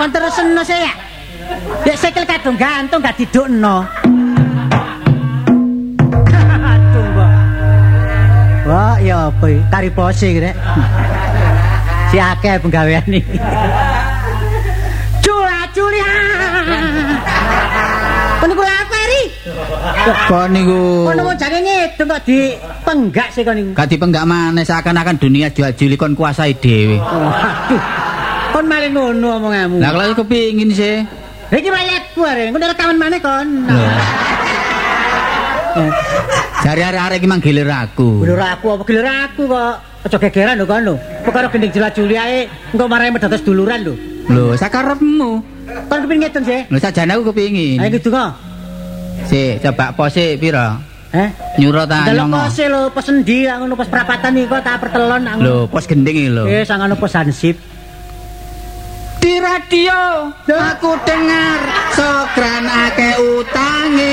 Kon terusno sih ya. Dek sikil kadung gantung gak didukno. Aduh, Mbak. Wah, ya apa iki? Tari pose iki, Rek. Si akeh penggawean iki. Culi. Kon niku lapari. Kon niku. Kon mau jane ngedung kok dipenggak sih kon niku. Gak dipenggak maneh seakan-akan dunia jual juli kon kuasai dhewe. Waduh. Kon malah ngono omonganmu. Lah kalau kepingin sih. Iki wayahku arek, engko rekaman maneh kon. Jare arek-arek iki manggilir aku. Gilir aku kok. Aja gegeran lho kon lho. Perkara gending jelas-juli ae engko marahi medados duluran lho. Lho, sakarepmu. Kon kepengin ngedung sih? Lho sajane aku kepingin. Ayo ngedung kok. Sik, coba pose pira? Nyuro ta Delok nyongo. pose lho, pos endi ngono pos perapatan iki kok tak pertelon ngono. Lho, pos gending iki lho. Sangono pos hansip. Di radio aku dengar Sokran akeh utange.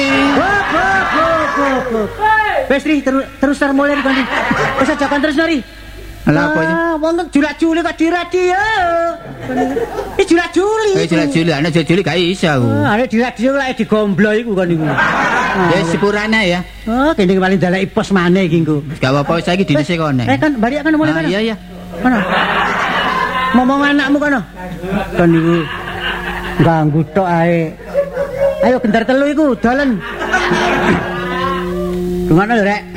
Wes Ri terus mulai kon. Wis aja kon terus Ri. Lah apa iki? Wonten julak-juli kok di radio. Iki julak-juli. Julak-juli, ana julak-juli gak iso aku. Arek di radio lek digomblo iku kon niku. Ya sepurane ya. Oh, kene paling daleki pos maneh iki engko. Gak apa-apa saiki dinese kene. Kan balik kan mulai kan. Iya. Kono. Ngomong anakmu kono. Kon niku ganggu tok ae. Ayo gendar telu iku dolen. Dungono lho, Rek.